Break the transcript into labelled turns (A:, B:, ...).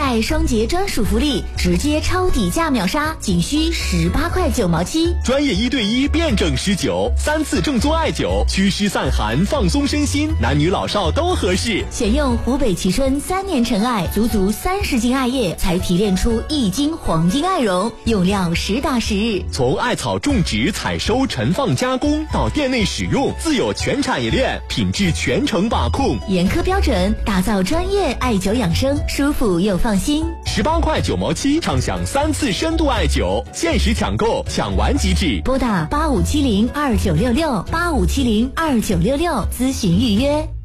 A: 带双节专属福利，直接超底价秒杀，仅需18块9毛7。
B: 专业1对1辩证施灸，3次正宗艾灸，祛湿散寒，放松身心，男女老少都合适。
A: 选用湖北蕲春3年陈艾，足足30斤艾叶才提炼出1斤黄金艾绒，用料实打实。
B: 从艾草种植、采收、陈放、加工到店内使用，自有全产业链，品质全程把控，
A: 严苛标准，打造专业艾灸养生，舒服又放心。
B: 18块9毛7，畅享3次深度艾灸，限时抢购，抢完即止。
A: 拨打85702966，85702966咨询预约。